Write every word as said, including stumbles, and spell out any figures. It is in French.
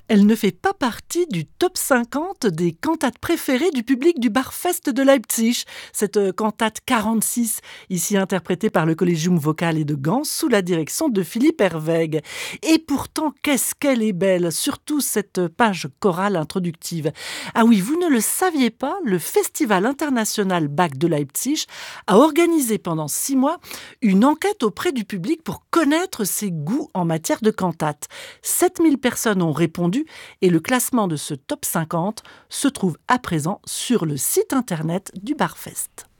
Elle ne fait pas partie du top cinquante des cantates préférées du public du Barfest de Leipzig. Cette euh, cantate quarante-six, ici interprétée par le Collegium Vocale de Gand sous la direction de Philippe Herweg. Et pourtant, qu'est-ce qu'elle est belle, surtout cette page chorale introductive. Ah oui, vous ne le saviez pas, le Festival international Bach de Leipzig a organisé pendant six mois une enquête auprès du public pour connaître ses goûts en matière de cantate. sept mille personnes ont répondu et le classement de ce top cinquante se trouve à présent sur le site internet du Barfest.